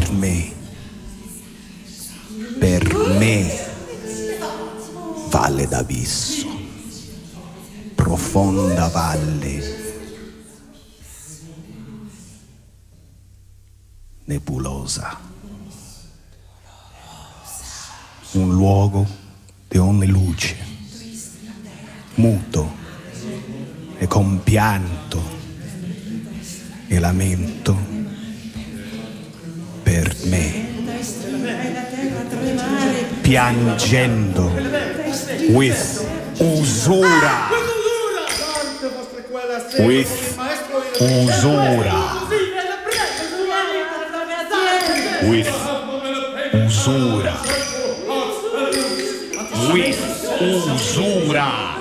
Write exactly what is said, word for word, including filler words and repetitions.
me, per me, valle d'abisso, profonda valle, nebulosa, un luogo di ogni luce, muto e compianto e lamento per me, piangendo with usura, with usura, with usura, with usura.